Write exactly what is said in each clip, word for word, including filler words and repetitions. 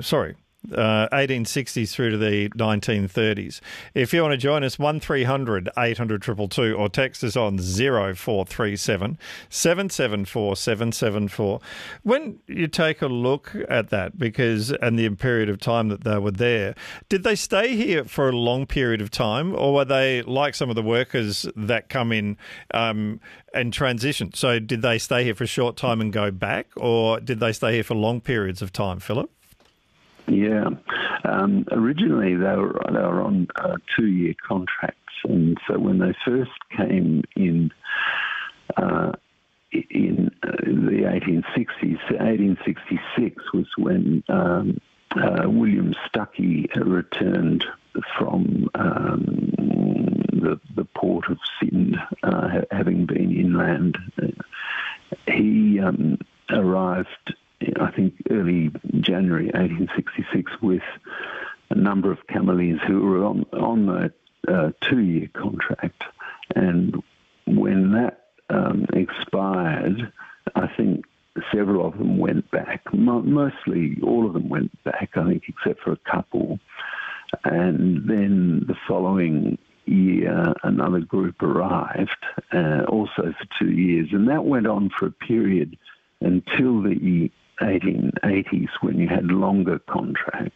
sorry, uh, eighteen sixties through to the nineteen thirties. If you want to join us, one three hundred eight hundred two two two or text us on zero four three seven seven seven four seven seven four. When you take a look at that, because and the period of time that they were there, did they stay here for a long period of time, or were they like some of the workers that come in um, and transition? So did they stay here for a short time and go back, or did they stay here for long periods of time, Philip? Yeah. Um, originally, they were they were on uh, two-year contracts, and so when they first came in uh, in uh, the eighteen sixties, eighteen sixty-six was when um, uh, William Stuckey returned from um, the the port of Sind, uh, having been inland. He um, arrived, I think, early January eighteen sixty-six with a number of Cameleers who were on, on the uh, two-year contract. And when that um, expired, I think several of them went back. Mo- mostly all of them went back, I think, except for a couple. And then the following year, another group arrived, uh, also for two years. And that went on for a period until the eighteen eighties, when you had longer contracts.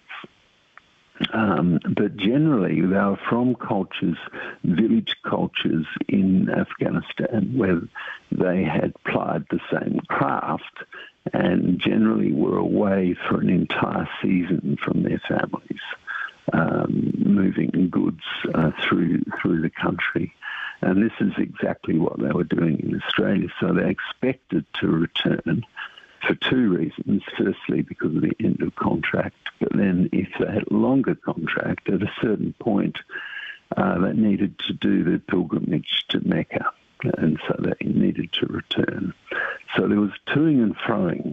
Um, but generally, they were from cultures, village cultures in Afghanistan, where they had plied the same craft and generally were away for an entire season from their families, um, moving goods uh, through through the country. And this is exactly what they were doing in Australia. So they expected to return for two reasons. Firstly, because of the end of contract, but then if they had a longer contract, at a certain point, uh, they needed to do the pilgrimage to Mecca, and so they needed to return. So there was toing and froing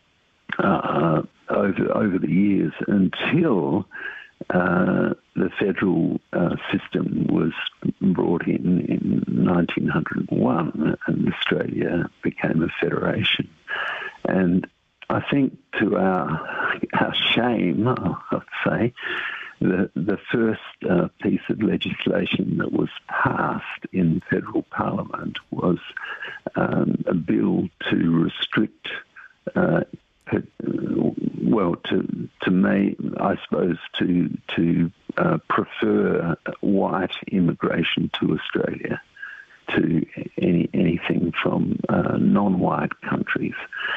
uh, over over the years until uh, the federal uh, system was brought in in nineteen oh one, and Australia became a federation. And I think, to our, our shame, I'd say, the, the first uh, piece of legislation that was passed in federal parliament was um, a bill to restrict, uh, well, to to me, I suppose, to to uh, prefer white immigration to Australia to any anything from uh, non-white countries.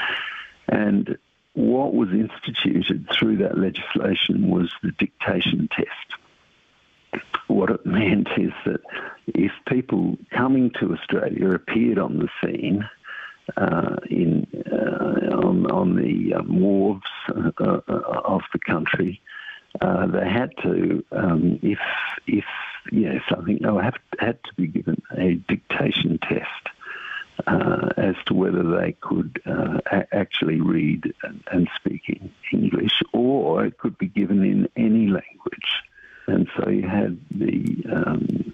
And what was instituted through that legislation was the dictation test. What it meant is that if people coming to Australia appeared on the scene uh, in uh, on, on the um, wharves uh, uh, of the country, uh, they had to, um, if if yeah, something, they have, had to be given a dictation test uh, as to whether they could uh, a- actually read and, and speak in English, or it could be given in any language. And so you had the um,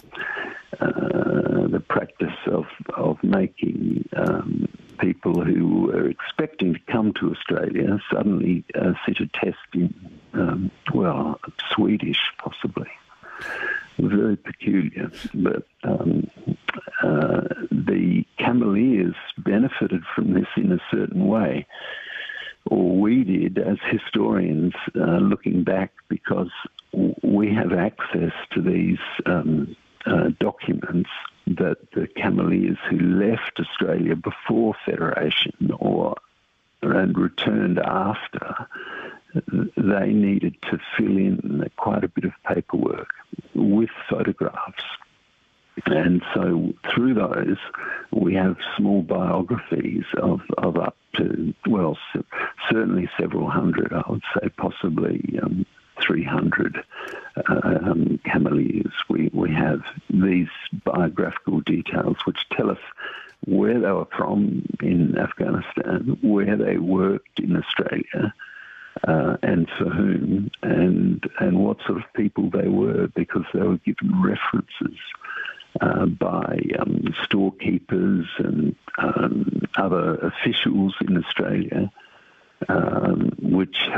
uh, the practice of of making um, people who were expecting to come to Australia suddenly uh, sit a test in um, well, Swedish possibly. Very peculiar, but um, uh, the Cameleers benefited from this in a certain way, or we did as historians, uh, looking back, because we have access to these um, uh, documents that the Cameleers who left Australia before Federation or and returned after, they needed to fill in quite a bit of paperwork with photographs. And so through those, we have small biographies of, of up to, well, certainly several hundred, I would say possibly um, three hundred um, Cameleers. We, we have these biographical details which tell us where they were from in Afghanistan, where they worked in Australia, Uh, and for whom, and and what sort of people they were, because they were given references uh, by um, storekeepers and um, other officials in Australia, um, which